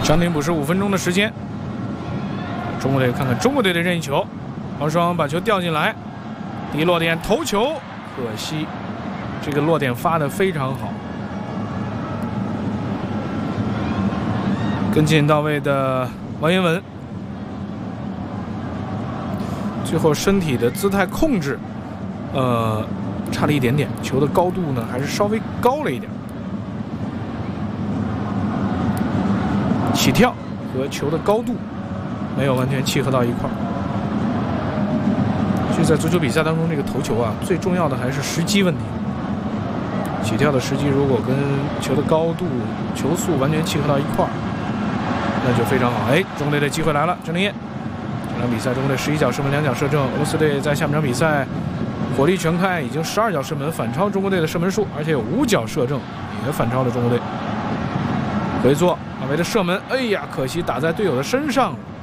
伤停补时5分钟的时间。中国队看看中国队的任意球，王双把球吊进来，第一落点头球，可惜这个落点发得非常好。跟进到位的王彦文，最后身体的姿态控制，差了一点点，球的高度呢还是稍微高了一点。起跳和球的高度没有完全契合到一块儿。所以在足球比赛当中，这个头球啊，最重要的还是时机问题。起跳的时机如果跟球的高度、球速完全契合到一块儿，那就非常好。哎，中国队的机会来了，郑林业。这场比赛中国队11脚射门2脚射正，俄罗斯队在下半场比赛火力全开，已经12脚射门反超中国队的射门数，而且有5脚射正，也反超了中国队。回做阿维的射门，哎呀，可惜打在队友的身上了。